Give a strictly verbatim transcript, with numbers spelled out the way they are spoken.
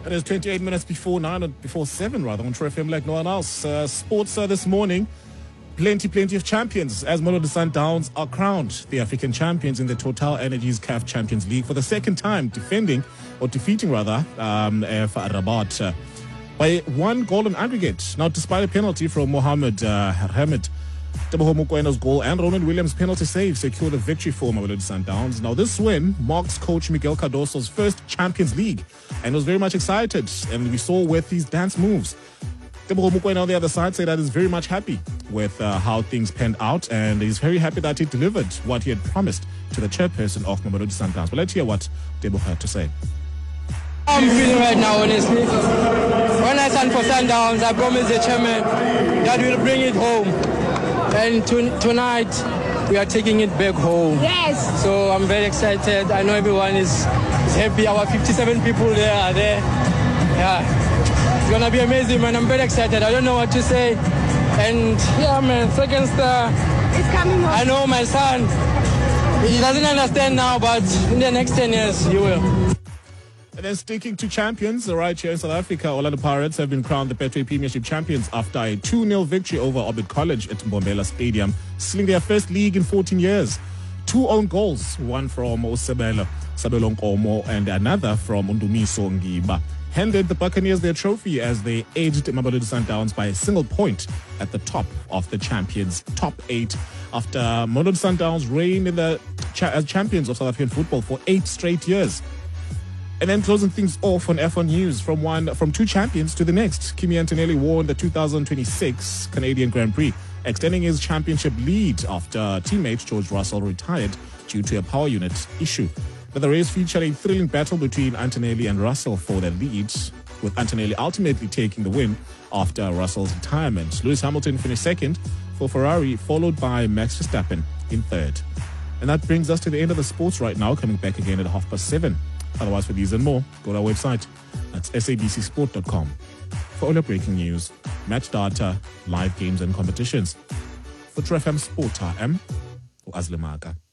It is twenty-eight minutes before nine, or before seven rather, on True F M like no one else. Uh, sports uh, this morning, plenty, plenty of champions as Mamelodi Sundowns are crowned the African champions in the Total Energies C A F Champions League for the second time, defending, or defeating rather, um, F A R Rabat uh, by one goal in aggregate. Now, despite a penalty from Mohamed uh, Hamid, Teboho Mokoena's goal and Ronan Williams' penalty save secured a victory for Mamelodi Sundowns. Now, this win marks coach Miguel Cardoso's first Champions League, and was very much excited. And we saw with these dance moves. Teboho Mokoena on the other side said that he's very much happy with uh, how things panned out, and he's very happy that he delivered what he had promised to the chairperson of Mamelodi Sundowns. But let's hear what Teboho had to say. I'm feeling right now, honestly. When I signed for Sundowns, I promised the chairman that we'll bring it home. And to, tonight, we are taking it back home. Yes. So I'm very excited. I know everyone is, is happy. Our fifty-seven people there are there. Yeah. It's going to be amazing, man. I'm very excited. I don't know what to say. And yeah, man, second star. It's coming home. I know my son. He doesn't understand now, but in the next ten years, he will. And then sticking to champions, right here in South Africa, Orlando Pirates have been crowned the Betway Premiership champions after a two nil victory over Orbit College at Mbombela Stadium, sealing their first league in fourteen years. Two own goals, one from Osebelo Sabelo Nkomo and another from Undumiso Ngiba, handed the Buccaneers their trophy as they edged Mamelodi Sundowns by a single point at the top of the champions' top eight after Mamelodi Sundowns reigned in the cha- as champions of South African football for eight straight years. And then closing things off on F one News, from one from two champions to the next. Kimi Antonelli won the two thousand twenty-six Canadian Grand Prix, extending his championship lead after teammate George Russell retired due to a power unit issue. But the race featured a thrilling battle between Antonelli and Russell for the lead, with Antonelli ultimately taking the win after Russell's retirement. Lewis Hamilton finished second for Ferrari, followed by Max Verstappen in third. And that brings us to the end of the sports right now, coming back again at half past seven. Otherwise, for these and more, go to our website. That's S A B C sport dot com for all your breaking news, match data, live games and competitions. For True F M Sport, I am Azlemaka.